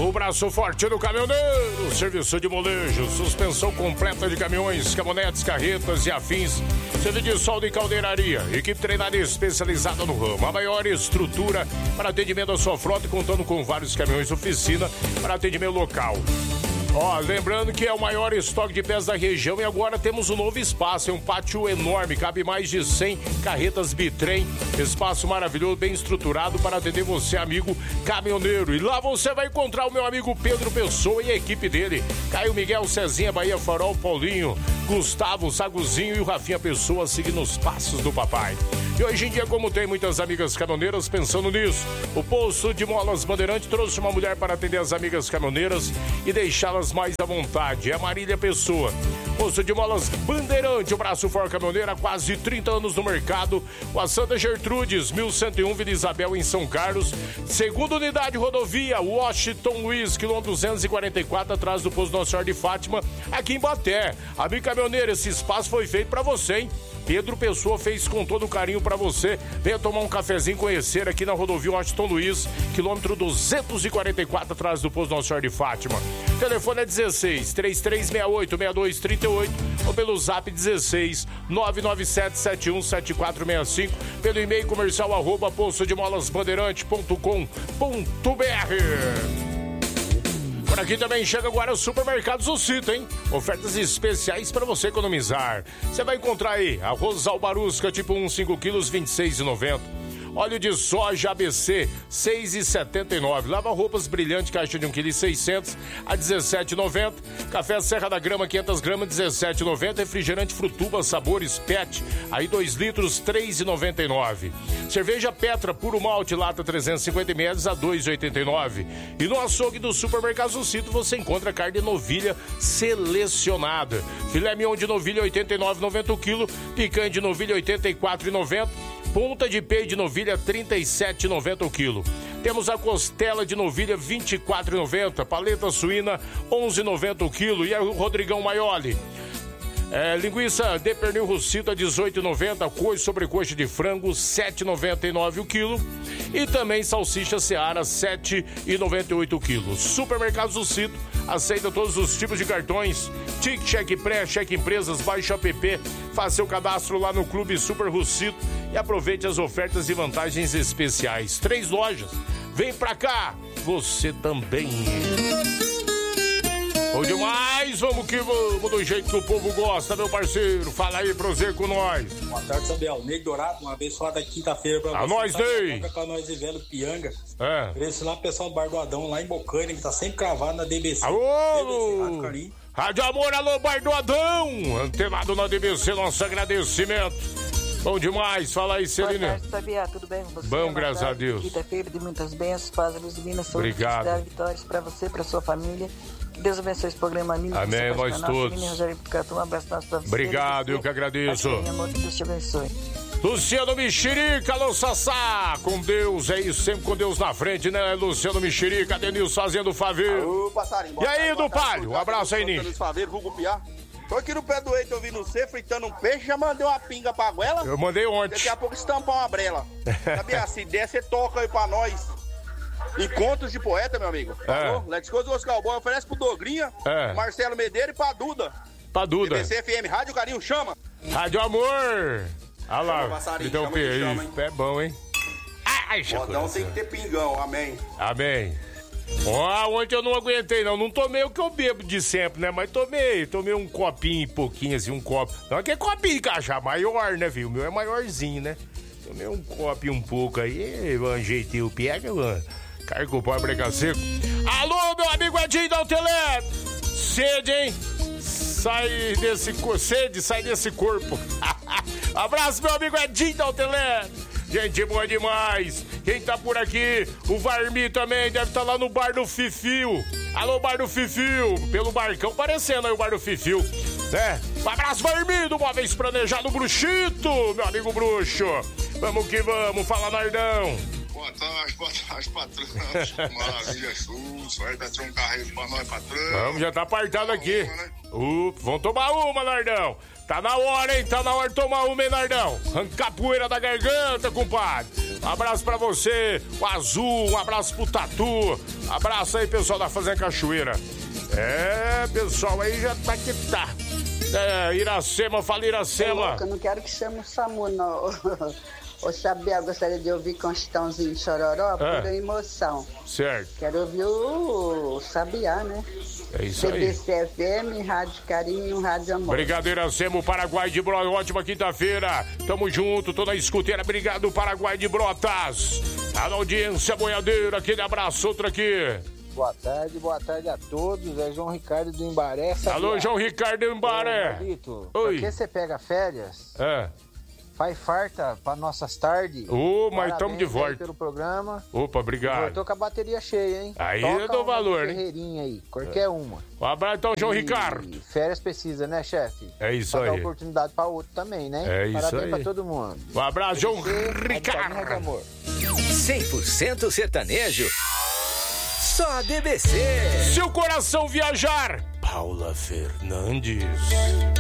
O braço forte do caminhoneiro, serviço de molejo, suspensão completa de caminhões, caminhonetes, carretas e afins, serviço de solda e caldeiraria, equipe treinada e especializada no ramo, a maior estrutura para atendimento da sua frota, contando com vários caminhões oficina para atendimento local. Ó, lembrando que é o maior estoque de peças da região e agora temos um novo espaço, é um pátio enorme, cabe mais de 100 carretas bitrem, espaço maravilhoso, bem estruturado para atender você, amigo caminhoneiro. E lá você vai encontrar o meu amigo Pedro Pessoa e a equipe dele, Caio Miguel, Cezinha, Bahia Farol, Paulinho, Gustavo, Saguzinho e o Rafinha Pessoa seguindo os passos do papai. E hoje em dia, como tem muitas amigas caminhoneiras pensando nisso, o Posto de Molas Bandeirante trouxe uma mulher para atender as amigas caminhoneiras e deixá-las mais à vontade. É a Marília Pessoa. Posto de Molas Bandeirante, o braço for caminhoneiro há quase 30 anos no mercado. O a Santa Gertrudes, 1101, Vila Isabel, em São Carlos. Segunda unidade rodovia, Washington Luiz, quilômetro 244, atrás do Posto Nossa Senhora de Fátima, aqui em Baté. Amigo caminhoneiro, esse espaço foi feito para você, hein? Pedro Pessoa fez com todo carinho pra você. Venha tomar um cafezinho, conhecer aqui na rodovia Washington Luiz, quilômetro 244, atrás do Posto Nossa Senhora de Fátima. O telefone é 16 3368 6238 ou pelo zap 16 997 71 7465, pelo e-mail comercial @postodemolasbandeirante.com.br. Por aqui também chega agora o Supermercados Ocito, hein? Ofertas especiais para você economizar. Você vai encontrar aí arroz albarusca tipo 1, 5 quilos, R$ 26,90. Óleo de soja ABC, R$ 6,79. Lava-roupas brilhante, caixa de 1,6 kg a R$ 17,90. Café Serra da Grama, 500 gramas, R$ 17,90. Refrigerante Frutuba, sabores PET, aí 2 litros, R$ 3,99. Cerveja Petra, puro malte, lata 350 ml, a R$ 2,89. E no açougue do Supermercado Ocito você encontra carne de novilha selecionada. Filé mignon de novilha, R$ 89,90 o quilo. Picanha de novilha, R$ 84,90. Ponta de peito de novilha, R$ 37,90 o quilo. Temos a costela de novilha, R$ 24,90. Paleta suína, R$ 11,90 o quilo. E o Rodrigão Maioli. Linguiça de pernil russita, R$ 18,90. Coxa sobrecoxa de frango, R$ 7,99 o quilo. E também salsicha Seara, R$ 7,98 o quilo. Supermercados Ocito aceita todos os tipos de cartões. TIC, cheque pré, cheque empresas, baixa app. Faça seu cadastro lá no Clube Super Russito e aproveite as ofertas e vantagens especiais. 3 lojas. Vem pra cá, você também. Bom demais, vamos que vamos, do jeito que o povo gosta, meu parceiro. Fala aí, prosegue com nós. Boa tarde, Samuel. Ney Dourado, uma abençoada quinta-feira pra você. A nós, Ney. Com nós e velho Pianga. É. Esse lá, pessoal do Bar do Adão, lá em Bocaina, que tá sempre cravado na DBC. Alô! DBC, Rádio Carinho. Rádio Amor, alô, Bar do Adão. Antenado na DBC, nosso agradecimento. Bom demais, fala aí, Celina. Boa tarde, Sabia, tudo bem com você? Bom, graças a Deus. Quinta-feira de muitas bênçãos, paz, luz divina, saúde, obrigado. felicidade, vitórias pra você, pra sua família. Que Deus abençoe esse programa. Amém, nós todos. Um abraço pra você. Obrigado, eu que agradeço. Meu amor, que Deus te abençoe. Luciano Mexerica, alô, Sassá. Com Deus, é isso, sempre com Deus na frente, né, Luciano Mexerica? Denilson fazendo favor. Ô, passarinho. E aí, do Palio? Um abraço aí, Nini. Tô aqui no pé do Eito ouvindo você, fritando um peixe, já mandei uma pinga pra goela. Eu mandei ontem. Daqui a pouco estampar uma brela. Sabia? Se der, você toca aí pra nós. Encontros de poeta, meu amigo. Falou? Let's go dos Cowboy. Oferece pro Dogrinha, Marcelo Medeiro e pra Duda. Pra Duda. DBC FM, Rádio Carinho, chama. Rádio Amor. Olha lá. Então, hein? é bom, hein? Ai, Modão tem que ter pingão, amém. Amém. Ontem eu não aguentei, não tomei o que eu bebo de sempre, né? Mas tomei um copinho e pouquinho, assim, um copo. Não, que é copinho de cachaça, maior, né, viu? O meu é maiorzinho, né? Tomei um copo e um pouco aí, eu ajeitei o pé, cargo o pau, breca seco. Alô, meu amigo Edinho da Telé! Sede, hein? Sai desse corpo. Abraço, meu amigo Edinho da Telé! Gente boa demais. Quem tá por aqui? O Varmi também deve estar lá no Bar do Fifio. Alô, Bar do Fifio. Pelo barcão parecendo aí o Bar do Fifio, né? Um abraço, Varmi, do Móveis Planejado Bruxito, meu amigo bruxo. Vamos que vamos. Fala, Nardão. Boa tarde, patrão. Maravilha, SUS. Vai dar um carreiro pra nós, patrão. Vamos, já tá apartado aqui. Uma, né? Vamos tomar uma, Nardão. Tá na hora, hein? Tá na hora de tomar uma, hein, Nardão? Arrancar a poeira da garganta, compadre. Um abraço pra você, o Azul, um abraço pro Tatu. Abraço aí, pessoal da Fazenda Cachoeira. Pessoal aí já tá que tá. Iracema, fala Iracema. Eu não quero que chame o SAMU, não. Ô, Sabiá, gostaria de ouvir Constãozinho Chororó por emoção. Certo. Quero ouvir o Sabiá, né? É isso aí. CBC FM, Rádio Carinho, Rádio Amor. Obrigado, Iracema, Paraguai de Brotas. Ótima quinta-feira. Tamo junto, toda a escuteira. Obrigado, Paraguai de Brotas. A audiência boiadeira, aquele abraço, outro aqui. Boa tarde a todos. É João Ricardo do Embaré. Alô, João Ricardo do Embaré. Oi. Por que você pega férias? Faz farta para nossas tardes. Mas estamos de volta. Pelo programa. Opa, obrigado. Voltou com a bateria cheia, hein? Aí eu dou valor, hein? Ferreirinha aí, qualquer uma. Um abraço então, João Ricardo. Férias precisa, né, chefe? É isso pra aí. dar oportunidade para outro também, né? É isso Parabéns aí. Para todo mundo. Um abraço, João Ricardo. Amor. 100% sertanejo. Só a DBC. Seu coração viajar. Paula Fernandes.